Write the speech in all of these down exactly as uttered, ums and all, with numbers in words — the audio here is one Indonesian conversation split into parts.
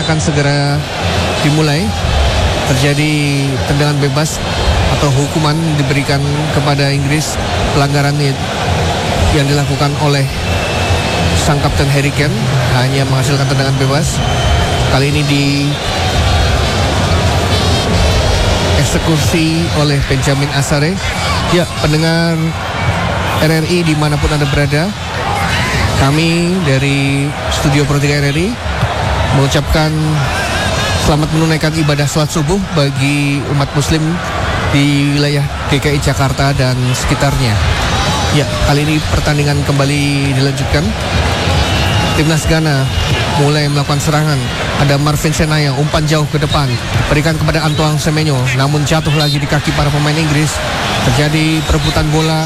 akan segera dimulai. Terjadi tendangan bebas atau hukuman diberikan kepada Inggris, pelanggaran yang dilakukan oleh sang kapten Harry Kane, hanya menghasilkan tendangan bebas. Kali ini di eksekusi oleh Benjamin Asare. Ya, pendengar R R I dimanapun Anda berada, kami dari Studio Pro tiga R R I mengucapkan selamat menunaikan ibadah salat subuh bagi umat muslim di wilayah D K I Jakarta dan sekitarnya. Ya, kali ini pertandingan kembali dilanjutkan. Timnas Ghana mulai melakukan serangan. Ada Marvin Senaya, umpan jauh ke depan, berikan kepada Antoine Semenyo, namun jatuh lagi di kaki para pemain Inggris. Terjadi perebutan bola.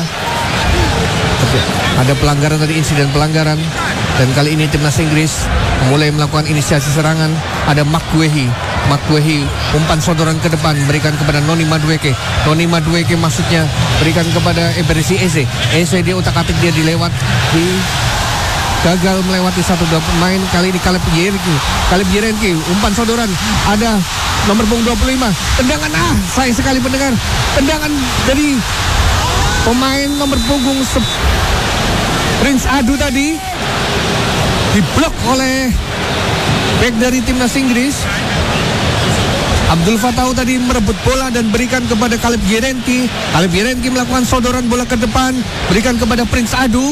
Ada pelanggaran tadi, insiden pelanggaran. Dan kali ini timnas Inggris mulai melakukan inisiasi serangan. Ada Maguehi, Maguehi umpan sodoran ke depan, berikan kepada Noni Madueke. Noni Madueke maksudnya berikan kepada Eberesi Eze. Eze dia utak-atik, dia dilewat di gagal melewati satu dua pemain. Kali ini Caleb Yerenki, Caleb Yerenki umpan sodoran, ada nomor punggung dua puluh lima, tendangan, ah sayang sekali pendengar, tendangan dari pemain nomor punggung Prince Adu tadi diblok oleh back dari timnas Inggris. Abdul Fatau tadi merebut bola dan berikan kepada Caleb Yerenki. Caleb Yerenki melakukan sodoran bola ke depan, berikan kepada Prince Adu.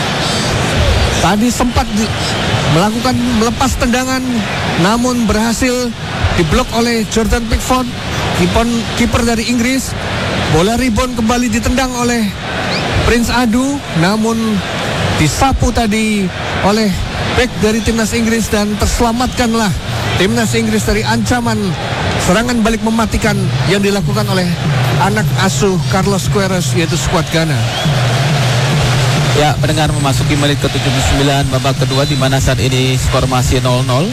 Tadi sempat di, melakukan melepas tendangan, namun berhasil diblok oleh Jordan Pickford, kiper, kiper dari Inggris. Bola rebound kembali ditendang oleh Prince Adu, namun disapu tadi oleh back dari timnas Inggris dan terselamatkanlah timnas Inggris dari ancaman serangan balik mematikan yang dilakukan oleh anak asuh Carlos Queiroz, yaitu skuad Ghana. Ya, pendengar, memasuki menit ke tujuh puluh sembilan babak kedua, di mana saat ini skor masih nol nol.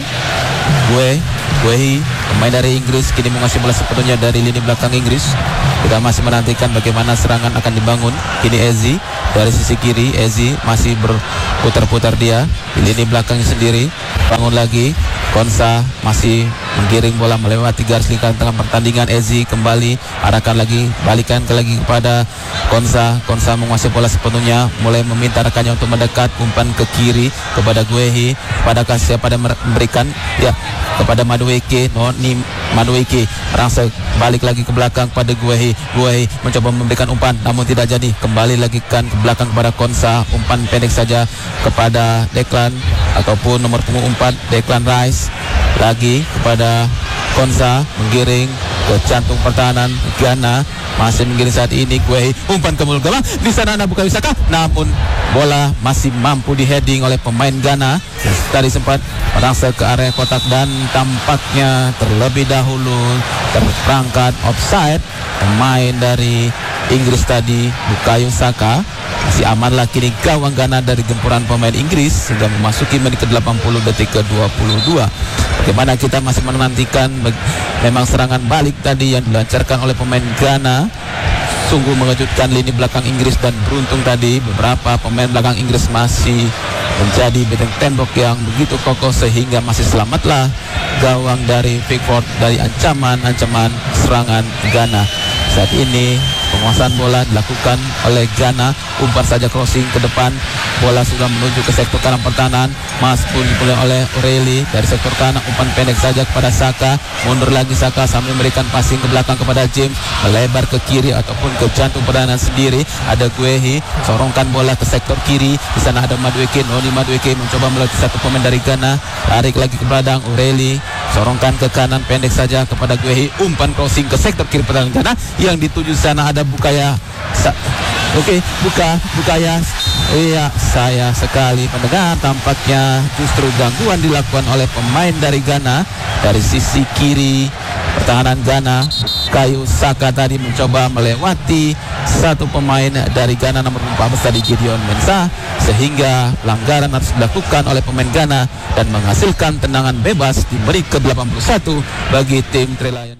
Gue, Guehi, pemain dari Inggris, kini menguasai bola sepenuhnya dari lini belakang Inggris. Kita masih menantikan bagaimana serangan akan dibangun. Kini Ezi dari sisi kiri, Ezi masih berputar-putar dia di lini belakangnya sendiri. Bangun lagi, Konsa masih menggiring bola melewati garis lingkaran tengah pertandingan. Ezi kembali arahkan lagi, balikan ke lagi kepada Konsa. Konsa menguasai bola sepenuhnya, mulai meminta rekannya untuk mendekat, umpan ke kiri kepada Guehi, kepada Kasih pada memberikan ya kepada Madueke. Noni Madueke merangsek balik lagi ke belakang pada Guehi. Guehi mencoba memberikan umpan, namun tidak jadi. Kembali lagi kan ke belakang kepada Konsa, umpan pendek saja kepada Declan ataupun nomor punggung empat Declan Rice. Lagi kepada Konsa, menggiring ke jantung pertahanan Ghana, masih menggiring saat ini. Guehi umpan ke mulut gawang, di sana ada Bukayo Saka, namun bola masih mampu di-heading oleh pemain Ghana. Tadi sempat merangsek ke area kotak dan tampaknya terlebih dahulu terperangkap offside pemain dari Inggris tadi, Bukayo Saka. Masih amanlah kini gawang Ghana dari gempuran pemain Inggris hingga memasuki menit ke delapan puluh, detik ke dua puluh dua. Bagaimana kita masih menantikan memang serangan balik tadi yang dilancarkan oleh pemain Ghana. Sungguh mengejutkan lini belakang Inggris, dan beruntung tadi beberapa pemain belakang Inggris masih menjadi benteng tembok yang begitu kokoh sehingga masih selamatlah gawang dari Pickford dari ancaman-ancaman serangan Ghana. Saat ini penguasaan bola dilakukan oleh Ghana, umpan saja crossing ke depan, bola sudah menuju ke sektor kanan pertahanan, Mas pun dipulih oleh O'Reilly dari sektor kanan, umpan pendek saja kepada Saka, mundur lagi Saka sambil memberikan passing ke belakang kepada James, melebar ke kiri ataupun ke jantung pertahanan sendiri. Ada Guehi, sorongkan bola ke sektor kiri, di sana ada Madueke. Noni Madueke mencoba melalui satu pemain dari Ghana, tarik lagi ke belakang O'Reilly, sorongkan ke kanan pendek saja kepada Guehi, umpan crossing ke sektor kiri pertahanan Ghana yang dituju sana ada Bukaya. Sa- Oke, okay, buka, Bukaya. Iya, saya sekali pendengar, tampaknya justru gangguan dilakukan oleh pemain dari Ghana dari sisi kiri pertahanan Ghana. Bukayo Saka tadi mencoba melewati satu pemain dari Ghana nomor empat belas tadi, Gideon Mensah, sehingga pelanggaran harus dilakukan oleh pemain Ghana dan menghasilkan tendangan bebas di menit ke delapan puluh satu bagi tim Three Lions.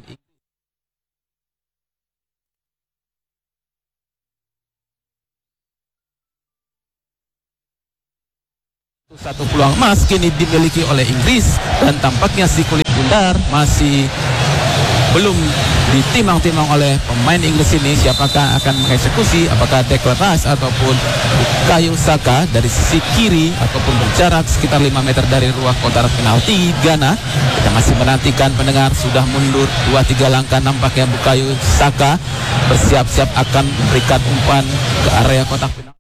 Satu peluang emas kini dimiliki oleh Inggris dan tampaknya si kulit benar masih belum ditimang-timang oleh pemain Inggris ini siapakah akan mengeksekusi, apakah Declan Rice ataupun Bukayo Saka dari sisi kiri ataupun berjarak sekitar lima meter dari ruang kotak penalti Ghana. Kita masih menantikan pendengar, sudah mundur dua tiga langkah nampaknya Bukayo Saka bersiap-siap akan memberikan umpan ke area kotak penalti.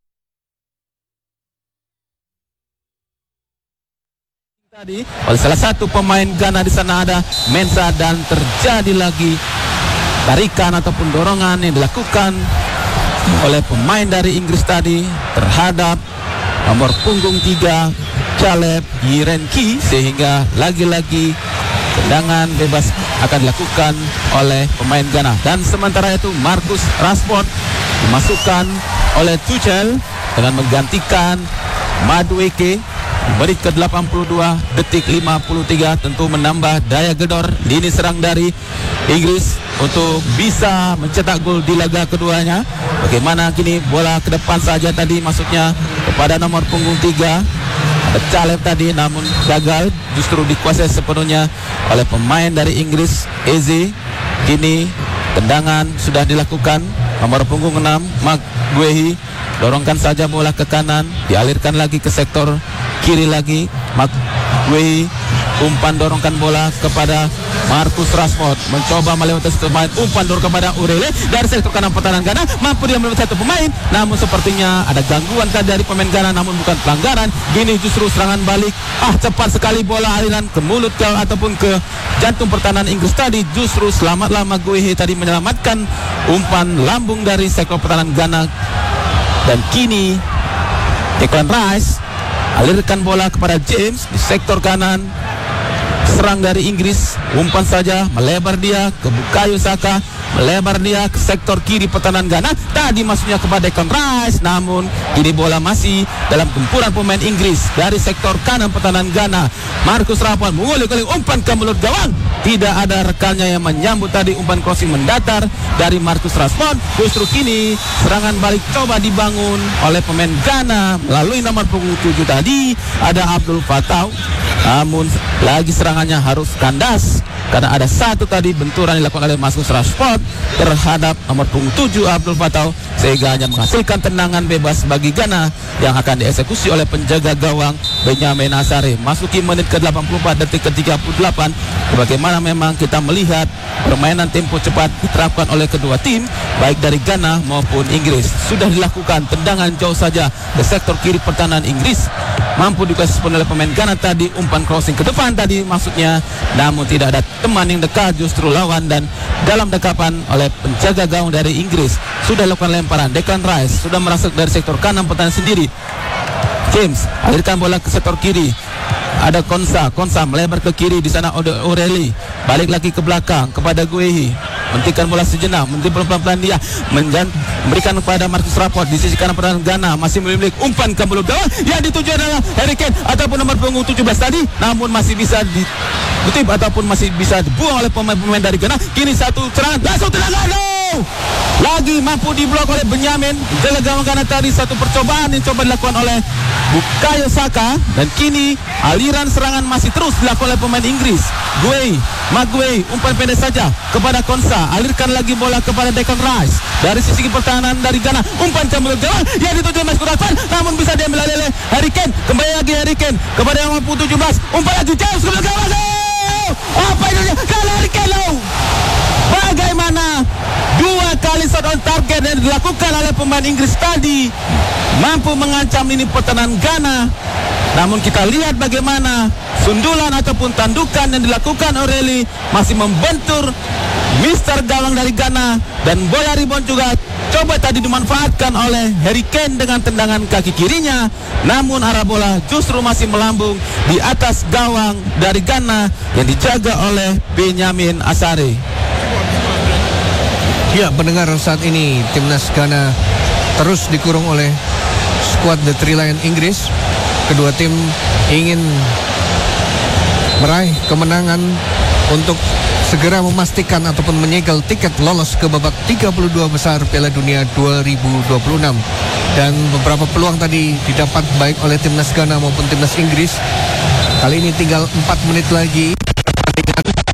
Tadi oleh salah satu pemain Ghana di sana ada Mensah dan terjadi lagi tarikan ataupun dorongan yang dilakukan oleh pemain dari Inggris tadi terhadap nomor punggung tiga Caleb Yirenki, sehingga lagi-lagi tendangan bebas akan dilakukan oleh pemain Ghana. Dan sementara itu Marcus Rashford dimasukkan oleh Tuchel dengan menggantikan Madueke. Menit ke delapan puluh dua detik lima puluh tiga, tentu menambah daya gedor lini serang dari Inggris untuk bisa mencetak gol di laga keduanya. Bagaimana kini bola ke depan saja tadi masuknya kepada nomor punggung tiga ada Caleb tadi, namun gagal, justru dikuasai sepenuhnya oleh pemain dari Inggris Eze. Kini tendangan sudah dilakukan nomor punggung enam Mark Guehi, dorongkan saja bola ke kanan, dialirkan lagi ke sektor kiri lagi. Mark Guehi umpan dorongkan bola kepada Marcus Rashford, mencoba melewati satu pemain, umpan dorong kepada Urele dari sektor kanan pertahanan Ghana, mampu dia melewati satu pemain, namun sepertinya ada gangguan tadi dari pemain Ghana, namun bukan pelanggaran. Gini justru serangan balik, ah cepat sekali bola aliran ke mulut gol ataupun ke jantung pertahanan Inggris tadi. Justru selamatlah Mark Guehi tadi menyelamatkan umpan lambung dari sektor pertahanan Ghana. Dan kini Declan Rice alirkan bola kepada James di sektor kanan. Serang dari Inggris, umpan saja melebar dia ke Bukayo Saka, melebar dia ke sektor kiri pertahanan Ghana. Tadi masuknya kepada Declan Rice, namun ini bola masih dalam gempuran pemain Inggris dari sektor kanan pertahanan Ghana. Marcus Rashford mengulik-ulik umpan ke mulut gawang. Tidak ada rekannya yang menyambut tadi umpan crossing mendatar dari Marcus Rashford. Justru kini serangan balik coba dibangun oleh pemain Ghana melalui nomor punggung tujuh tadi ada Abdul Fattah. Namun lagi serangannya harus kandas karena ada satu tadi benturan dilakukan oleh Marcus Rashford terhadap nomor punggung tujuh Abdul Fattah, sehingga hanya menghasilkan tendangan bebas bagi Ghana yang akan dieksekusi oleh penjaga gawang Benyamin Asare. Masuki menit ke delapan puluh empat detik ke tiga puluh delapan. Bagaimana memang kita melihat permainan tempo cepat diterapkan oleh kedua tim baik dari Ghana maupun Inggris. Sudah dilakukan tendangan jauh saja ke sektor kiri pertahanan Inggris, mampu dikuasai oleh pemain Ghana tadi, umpan crossing ke depan tadi maksudnya, namun tidak ada teman yang dekat, justru lawan. Dan dalam dekapan oleh penjaga gawang dari Inggris sudah lakukan lemparan. Declan Rice sudah merasuk dari sektor kanan pertahanan sendiri. James alirkan bola ke sektor kiri. Ada Konsa, Konsa melebar ke kiri, di sana O'Reilly balik lagi ke belakang kepada Guehi, hentikan bola sejenak, menteri pelan-pelan dia menjan, memberikan kepada Marcus Rashford di sisi kanan pertahanan Ghana, masih memiliki umpan ke mulut gawang yang dituju adalah Harry Kane ataupun nomor punggung tujuh belas tadi, namun masih bisa dikutip ataupun masih bisa dibuang oleh pemain-pemain dari Ghana. Kini satu serangan langsung tendangan, no! Lagi mampu diblok oleh Benyamin jaga gawang Ghana tadi. Satu percobaan yang coba dilakukan oleh Bukayo Saka, dan kini aliran serangan masih terus dilakukan oleh pemain Inggris. Guehi, Maguire, umpan pendek saja kepada Konsa, alirkan lagi bola kepada Declan Rice dari sisi pertahanan dari Ghana, umpan ke mulut gawang yang dituju Marcus Rashford, namun bisa diambil oleh Harry Kane. Kembali lagi Harry Kane kepada yang mampu tujuh belas, umpan lagi jauh ke mulut gawang. Apa itu? Kalau Harry Kane, bagaimana dua kali shot on target yang dilakukan oleh pemain Inggris tadi mampu mengancam lini pertahanan Ghana. Namun kita lihat bagaimana sundulan ataupun tandukan yang dilakukan O'Reilly masih membentur mister gawang dari Ghana, dan bola rebound juga coba tadi dimanfaatkan oleh Harry Kane dengan tendangan kaki kirinya, namun arah bola justru masih melambung di atas gawang dari Ghana yang dijaga oleh Benyamin Asare. Ya, pendengar, saat ini timnas Ghana terus dikurung oleh skuad The Three Lion Inggris. Kedua tim ingin meraih kemenangan untuk segera memastikan ataupun menyegel tiket lolos ke babak tiga puluh dua besar Piala Dunia dua ribu dua puluh enam. Dan beberapa peluang tadi didapat baik oleh timnas Ghana maupun timnas Inggris. Kali ini tinggal empat menit lagi pertandingan.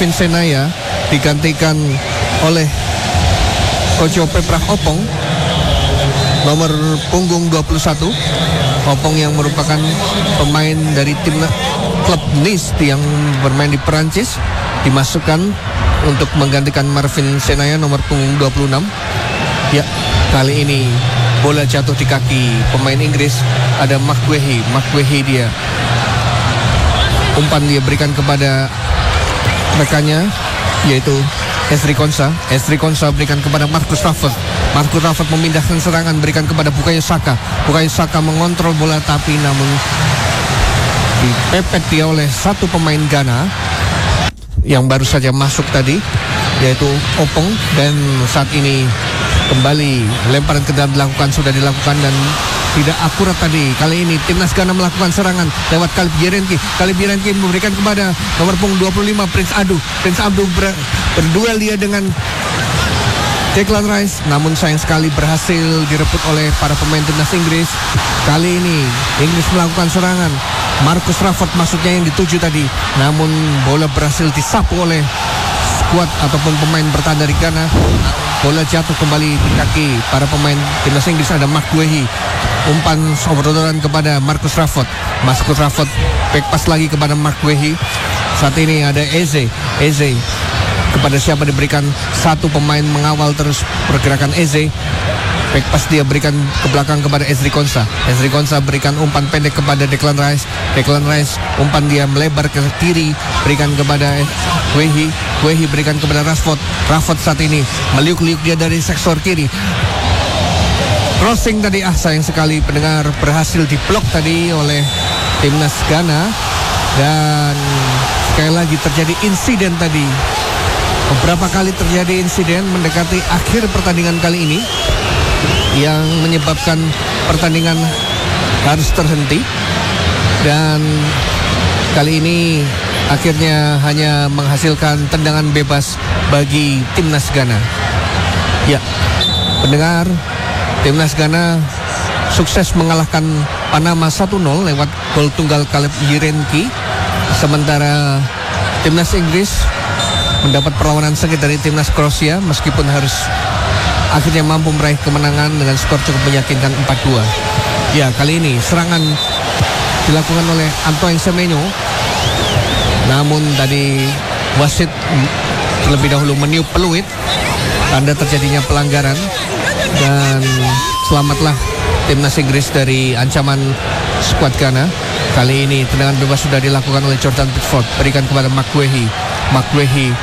Marvin Senaya digantikan oleh Kojo Peprah Opong, nomor punggung dua puluh satu. Opong yang merupakan pemain dari tim klub Nice yang bermain di Perancis dimasukkan untuk menggantikan Marvin Senaya nomor punggung dua puluh enam. Ya, kali ini bola jatuh di kaki pemain Inggris, ada McGuehi. McGuehi dia umpan dia berikan kepada rekannya yaitu Ezri Konsa. Ezri Konsa berikan kepada Marcus Rashford. Marcus Rashford memindahkan serangan, berikan kepada Bukayo Saka. Bukayo Saka mengontrol bola tapi namun dipepet dia oleh satu pemain Ghana yang baru saja masuk tadi, yaitu Opong. Dan saat ini kembali lemparan ke dalam dilakukan, sudah dilakukan dan tidak akurat tadi. Kali ini timnas Ghana melakukan serangan lewat Kalib Yerenki. Kalib Yerenki memberikan kepada nomor punggung dua puluh lima Prince Adu. Prince Adu ber, berduel dia dengan Declan Rice, namun sayang sekali berhasil direbut oleh para pemain timnas Inggris. Kali ini Inggris melakukan serangan. Marcus Rashford maksudnya yang dituju tadi, namun bola berhasil disapu oleh skuad ataupun pemain bertahan dari Ghana. Bola jatuh kembali di kaki para pemain timnas Inggris, ada McGuehi. Umpan sodoran kepada Marcus Rashford. Marcus Rashford back pass lagi kepada McGuehi. Saat ini ada Eze. Eze kepada siapa diberikan, satu pemain mengawal terus pergerakan Eze. Back pass dia berikan ke belakang kepada Ezri Konsa. Ezri Konsa berikan umpan pendek kepada Declan Rice. Declan Rice umpan dia melebar ke kiri, berikan kepada Guehi. Guehi berikan kepada Rashford. Rashford saat ini meliuk-liuk dia dari sektor kiri. Crossing tadi, ah sayang sekali pendengar, berhasil diblok tadi oleh timnas Ghana. Dan sekali lagi terjadi insiden tadi. Beberapa kali terjadi insiden mendekati akhir pertandingan kali ini yang menyebabkan pertandingan harus terhenti. Dan kali ini akhirnya hanya menghasilkan tendangan bebas bagi timnas Ghana. Ya, pendengar, timnas Ghana sukses mengalahkan Panama satu nol lewat gol tunggal Kaleb Yerenki. Sementara timnas Inggris mendapat perlawanan sengit dari timnas Kroasia meskipun harus akhirnya mampu meraih kemenangan dengan skor cukup meyakinkan empat dua. Ya, kali ini serangan dilakukan oleh Antoine Semenyo. Namun tadi wasit terlebih dahulu meniup peluit, tanda terjadinya pelanggaran. Dan selamatlah timnas Inggris dari ancaman skuad Ghana. Kali ini tendangan bebas sudah dilakukan oleh Jordan Pickford, berikan kepada McGuehi. McGuehi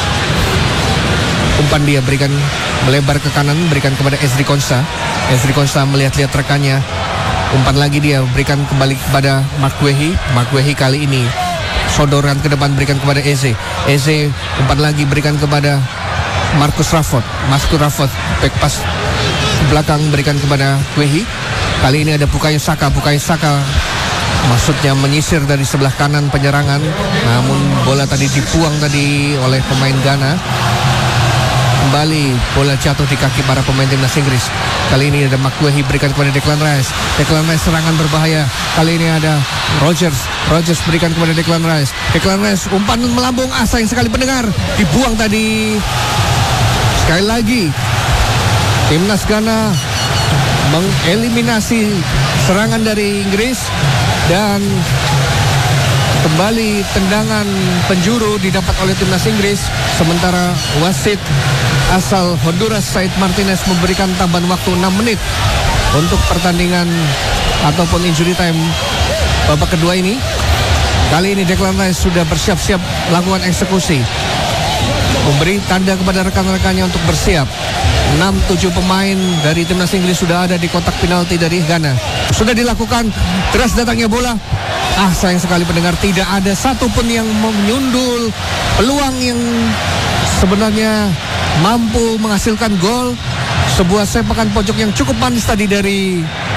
umpan dia berikan melebar ke kanan, berikan kepada Ezri Konsa. Ezri Konsa melihat-lihat rekannya, umpan lagi dia berikan kembali kepada McGuehi. McGuehi kali ini sodoran ke depan, berikan kepada Eze. Eze umpan lagi berikan kepada Marcus Rashford. Marcus Rashford back pass ke belakang, berikan kepada Guehi. Kali ini ada Bukayo Saka. Bukayo Saka maksudnya menyisir dari sebelah kanan penyerangan, namun bola tadi dibuang tadi oleh pemain Ghana. Kembali bola jatuh di kaki para pemain timnas Inggris. Kali ini ada McGuehi berikan kepada Declan Rice. Declan Rice serangan berbahaya. Kali ini ada Rogers. Rogers berikan kepada Declan Rice. Declan Rice umpan melambung, ah sayang sekali pendengar, dibuang tadi. Sekali lagi timnas Ghana mengeliminasi serangan dari Inggris. Dan kembali tendangan penjuru didapat oleh timnas Inggris. Sementara wasit asal Honduras Said Martinez memberikan tambahan waktu enam menit untuk pertandingan ataupun injury time babak kedua ini. Kali ini Declan Rice sudah bersiap-siap melakukan eksekusi, memberi tanda kepada rekan-rekannya untuk bersiap. enam tujuh pemain dari timnas Inggris sudah ada di kotak penalti dari Ghana. Sudah dilakukan, deras datangnya bola. Ah sayang sekali pendengar, tidak ada satupun yang menyundul peluang yang sebenarnya mampu menghasilkan gol. Sebuah sepakan pojok yang cukup manis tadi dari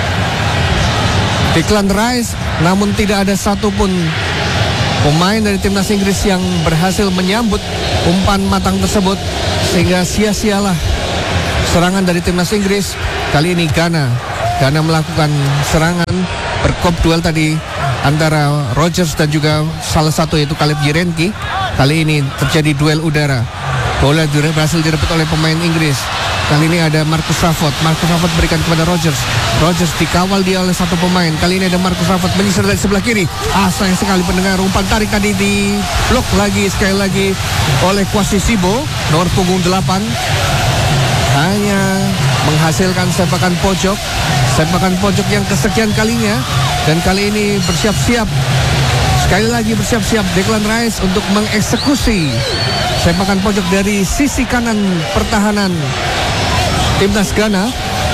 Declan Rice, namun tidak ada satupun pemain dari timnas Inggris yang berhasil menyambut umpan matang tersebut, sehingga sia-sialah serangan dari timnas Inggris. Kali ini Ghana Ghana melakukan serangan berkop duel tadi antara Rogers dan juga salah satu yaitu Kaleb Yerenki. Kali ini terjadi duel udara. Bola berhasil direbut oleh pemain Inggris. Kali ini ada Marcus Rashford. Marcus Rashford berikan kepada Rodgers. Rodgers dikawal dia oleh satu pemain. Kali ini ada Marcus Rashford menyisir dari sebelah kiri. Ah, sayang sekali pendengar, umpan tarik tadi di blok lagi sekali lagi oleh Kwasi Sibo, nomor punggung delapan. Hanya menghasilkan sepakan pojok. Sepakan pojok yang kesekian kalinya. Dan kali ini bersiap-siap. Sekali lagi bersiap-siap Declan Rice untuk mengeksekusi sepakan pojok dari sisi kanan pertahanan Timnas Ghana.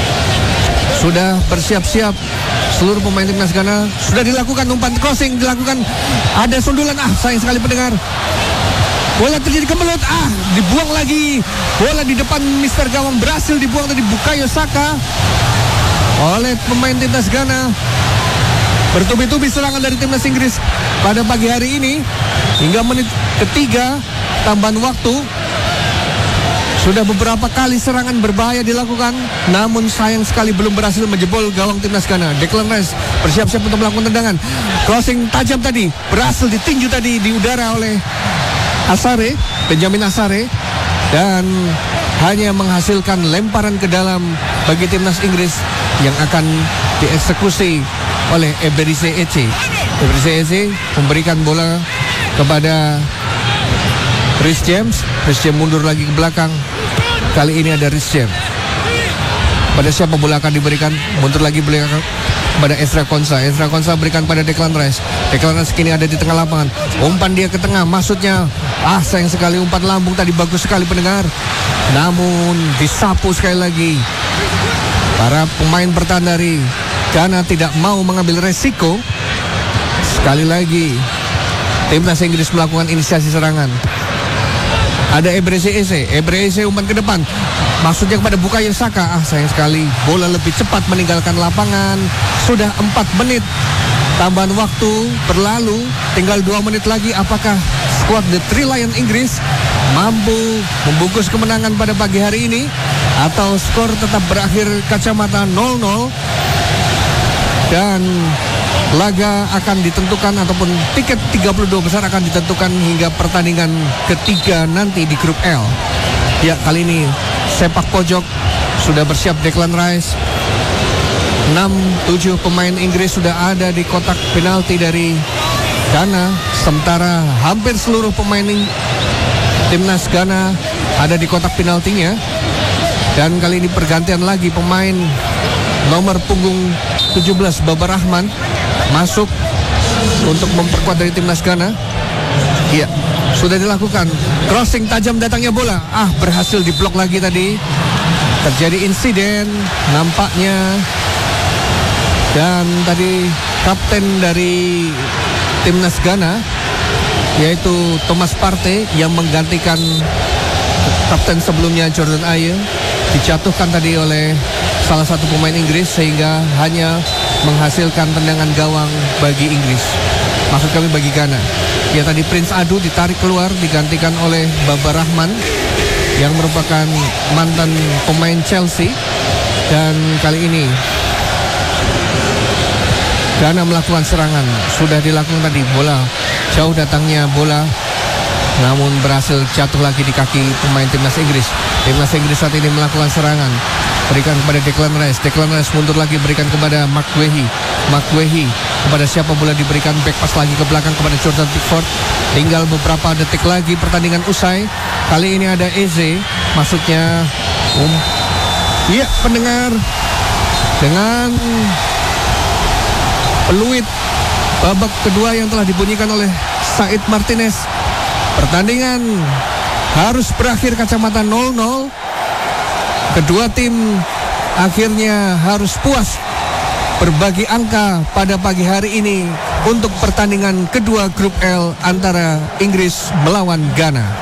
Sudah bersiap-siap seluruh pemain Timnas Ghana. Sudah dilakukan umpan crossing, dilakukan ada sundulan. Ah, sayang sekali pendengar. Bola terjadi kemelut. Ah, dibuang lagi. Bola di depan Mister Gawang berhasil dibuang tadi Bukayo Saka oleh pemain Timnas Ghana. Bertubi-tubi serangan dari Timnas Inggris pada pagi hari ini. Hingga menit ketiga tambahan waktu, sudah beberapa kali serangan berbahaya dilakukan, namun sayang sekali belum berhasil menjebol gawang Timnas Ghana. Declan Rice bersiap-siap untuk melakukan tendangan. Crossing tajam tadi, berhasil ditinju tadi di udara oleh Asare, Benjamin Asare. Dan hanya menghasilkan lemparan ke dalam bagi Timnas Inggris yang akan dieksekusi oleh Eberechi Eze. Eberechi Eze memberikan bola kepada Reece James. Reece James mundur lagi ke belakang. Kali ini ada Reece James. Pada siapa bola akan diberikan? Mundur lagi belakang pada Ezra Konsa. Ezra Konsa berikan pada Declan Rice. Declan Rice kini ada di tengah lapangan. Umpan dia ke tengah, maksudnya ah, sayang sekali umpan lambung tadi, bagus sekali pendengar. Namun disapu sekali lagi. Para pemain bertahan dari Ghana tidak mau mengambil resiko. Sekali lagi Timnas Inggris melakukan inisiasi serangan. Ada Eberechi Eze. Eberechi Eze umpan ke depan, maksudnya kepada Bukayo Saka. Ah, sayang sekali bola lebih cepat meninggalkan lapangan. Sudah empat menit tambahan waktu berlalu, tinggal dua menit lagi. Apakah skuad The Three Lion Inggris mampu membungkus kemenangan pada pagi hari ini, atau skor tetap berakhir kacamata nol nol dan laga akan ditentukan, ataupun tiket tiga puluh dua besar akan ditentukan hingga pertandingan ketiga nanti di grup L. Ya, kali ini sepak pojok sudah bersiap Declan Rice. enam tujuh pemain Inggris sudah ada di kotak penalti dari Ghana, sementara hampir seluruh pemain Timnas Ghana ada di kotak penaltinya. Dan kali ini pergantian lagi pemain nomor punggung tujuh belas Baba Rahman masuk untuk memperkuat dari Timnas Ghana. Iya, sudah dilakukan. Crossing tajam datangnya bola. Ah, berhasil diblok lagi tadi. Terjadi insiden nampaknya. Dan tadi kapten dari Timnas Ghana, yaitu Thomas Partey, yang menggantikan kapten sebelumnya Jordan Ayew, dijatuhkan tadi oleh salah satu pemain Inggris, sehingga hanya menghasilkan tendangan gawang bagi Inggris. Maksud kami bagi Ghana. Ya, tadi Prince Adu ditarik keluar, digantikan oleh Baba Rahman yang merupakan mantan pemain Chelsea. Dan kali ini Ghana melakukan serangan. Sudah dilakukan tadi bola, jauh datangnya bola, namun berhasil jatuh lagi di kaki pemain Timnas Inggris. Timnas Inggris saat ini melakukan serangan. Berikan kepada Declan Rice. Declan Rice mundur lagi, berikan kepada Mark Guehi. Mark Guehi kepada siapa bola diberikan, back pass lagi ke belakang kepada Jordan Pickford. Tinggal beberapa detik lagi pertandingan usai. Kali ini ada Eze, maksudnya um, iya pendengar, dengan peluit babak kedua yang telah dibunyikan oleh Said Martinez, pertandingan harus berakhir kacamata nol nol. Kedua tim akhirnya harus puas berbagi angka pada pagi hari ini untuk pertandingan kedua grup L antara Inggris melawan Ghana.